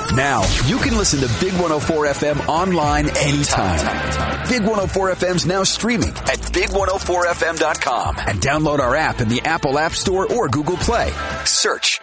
Now, you can listen to Big 104 FM online anytime. Big 104 FM's now streaming at big104fm.com and download our app in the Apple App Store or Google Play. Search